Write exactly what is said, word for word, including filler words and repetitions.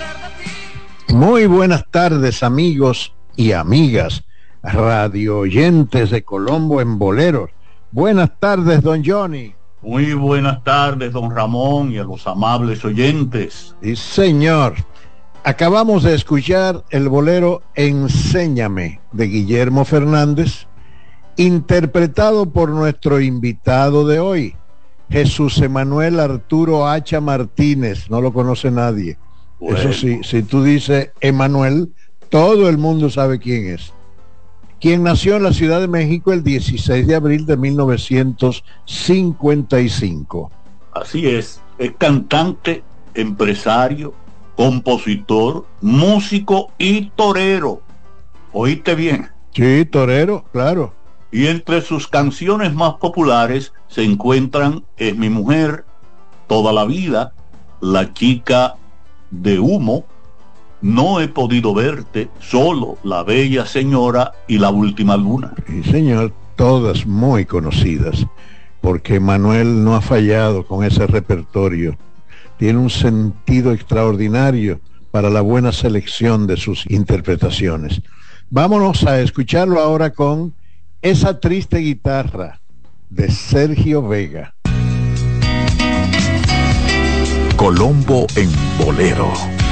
Muy buenas tardes, amigos y amigas, radio oyentes de Colombo en Boleros. Buenas tardes, don Johnny. Muy buenas tardes, don Ramón, y a los amables oyentes. Sí, señor. Acabamos de escuchar el bolero Enséñame de Guillermo Fernández, interpretado por nuestro invitado de hoy, Jesús Emanuel Arturo Hacha Martínez. No lo conoce nadie. Bueno. Eso sí, si tú dices Emanuel, todo el mundo sabe quién es. Quien nació en la Ciudad de México el dieciséis de abril de mil novecientos cincuenta y cinco. Así es, es cantante, empresario, compositor, músico y torero. ¿Oíste bien? Sí, torero, claro. Y entre sus canciones más populares se encuentran Es mi mujer, Toda la vida, La chica de humo, No he podido verte, Solo, La bella señora y La última luna. Sí, señor, todas muy conocidas, porque Manuel no ha fallado con ese repertorio. Tiene un sentido extraordinario para la buena selección de sus interpretaciones. Vámonos a escucharlo ahora con Esa triste guitarra de Sergio Vega. Colombo en Bolero.